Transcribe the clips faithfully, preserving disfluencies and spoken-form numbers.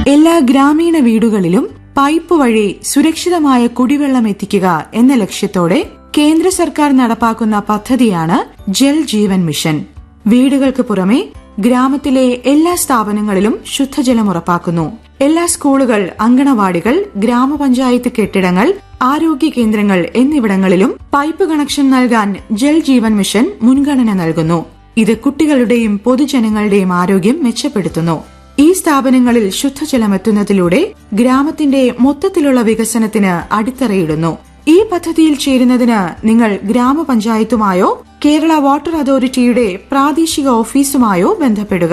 എല്ലാ ഗ്രാമീണ വീടുകളിലും പൈപ്പ് വഴി സുരക്ഷിതമായ കുടിവെള്ളം എത്തിക്കുക എന്ന ലക്ഷ്യത്തോടെ കേന്ദ്ര സർക്കാർ നടപ്പാക്കുന്ന പദ്ധതിയാണ് ജൽ ജീവൻ മിഷൻ. വീടുകൾക്ക് പുറമെ ഗ്രാമത്തിലെ എല്ലാ സ്ഥാപനങ്ങളിലും ശുദ്ധജലം ഉറപ്പാക്കുന്നു. എല്ലാ സ്കൂളുകൾ, അങ്കണവാടികൾ, ഗ്രാമപഞ്ചായത്ത് കെട്ടിടങ്ങൾ, ആരോഗ്യ കേന്ദ്രങ്ങൾ എന്നിവിടങ്ങളിലും പൈപ്പ് കണക്ഷൻ നൽകാൻ ജൽ ജീവൻ മിഷൻ മുൻഗണന നൽകുന്നു. ഇത് കുട്ടികളുടെയും പൊതുജനങ്ങളുടെയും ആരോഗ്യം മെച്ചപ്പെടുത്തുന്നു. ഈ സ്ഥാപനങ്ങളിൽ ശുദ്ധജലം എത്തുന്നതിലൂടെ ഗ്രാമത്തിന്റെ മൊത്തത്തിലുള്ള വികസനത്തിന് അടിത്തറയിടുന്നു. ഈ പദ്ധതിയിൽ ചേരുന്നതിന് നിങ്ങൾ ഗ്രാമപഞ്ചായത്തുമായോ കേരള വാട്ടർ അതോറിറ്റിയുടെ പ്രാദേശിക ഓഫീസുമായോ ബന്ധപ്പെടുക.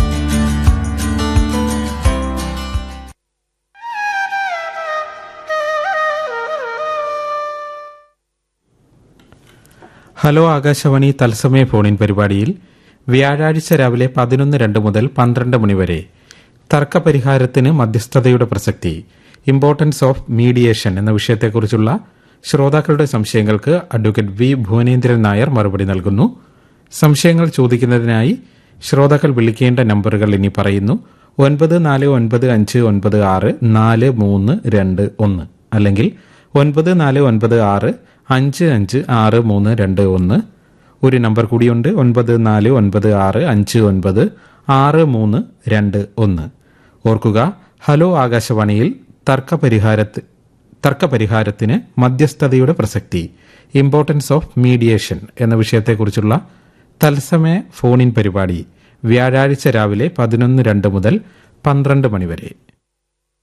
ഹലോ ആകാശവാണി തത്സമയ ഫോണിൻ പരിപാടിയിൽ വ്യാഴാഴ്ച രാവിലെ പതിനൊന്ന് രണ്ട് മുതൽ പന്ത്രണ്ട് മണിവരെ തർക്കപരിഹാരത്തിന് മധ്യസ്ഥതയുടെ പ്രസക്തി, ഇമ്പോർട്ടൻസ് ഓഫ് മീഡിയേഷൻ എന്ന വിഷയത്തെക്കുറിച്ചുള്ള ശ്രോതാക്കളുടെ സംശയങ്ങൾക്ക് അഡ്വക്കേറ്റ് വി ഭുവനേന്ദ്രൻ നായർ മറുപടി നൽകുന്നു. സംശയങ്ങൾ ചോദിക്കുന്നതിനായി ശ്രോതാക്കൾ വിളിക്കേണ്ട നമ്പറുകൾ ഇനി പറയുന്നു. ഒൻപത് നാല് ഒൻപത് അഞ്ച് ഒൻപത് ആറ് നാല് മൂന്ന് രണ്ട് ഒന്ന്, അല്ലെങ്കിൽ ഒൻപത് നാല് ഒൻപത് ആറ് അഞ്ച് അഞ്ച് ആറ് മൂന്ന് രണ്ട് ഒന്ന്. ഒരു നമ്പർ കൂടിയുണ്ട്, ഒൻപത് നാല് ഒൻപത് ആറ് അഞ്ച് ഒൻപത് ആറ് മൂന്ന് രണ്ട് ഒന്ന്. ഓർക്കുക, ഹലോ ആകാശവാണിയിൽ തർക്കപരിഹാരത്ത് തർക്കപരിഹാരത്തിന് മധ്യസ്ഥതയുടെ പ്രസക്തി, ഇമ്പോർട്ടൻസ് ഓഫ് മീഡിയേഷൻ എന്ന വിഷയത്തെക്കുറിച്ചുള്ള തത്സമയ ഫോണിൻ പരിപാടി വ്യാഴാഴ്ച രാവിലെ പതിനൊന്ന് രണ്ട് മുതൽ പന്ത്രണ്ട് മണിവരെ.